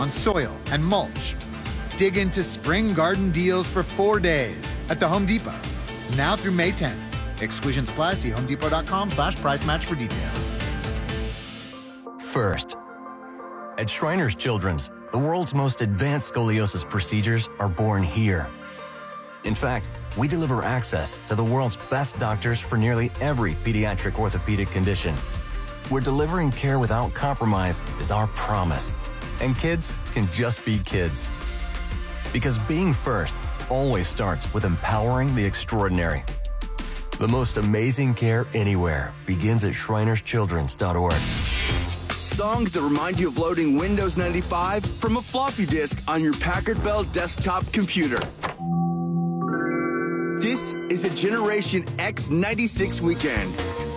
on soil and mulch. Dig into spring garden deals for 4 days at the Home Depot. Now through May 10th. Exclusions apply. See homedepot.com/price match for details. First. At Shriners Children's, the world's most advanced scoliosis procedures are born here. In fact, we deliver access to the world's best doctors for nearly every pediatric orthopedic condition. We're delivering care without compromise is our promise. And kids can just be kids. Because being first always starts with empowering the extraordinary. The most amazing care anywhere begins at shrinerschildrens.org. Songs that remind you of loading Windows 95 from a floppy disk on your Packard Bell desktop computer. This is a Generation X 96 weekend.